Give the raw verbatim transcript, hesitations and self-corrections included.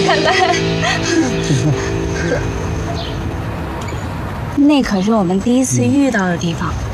看看。那可是我们第一次遇到的地方。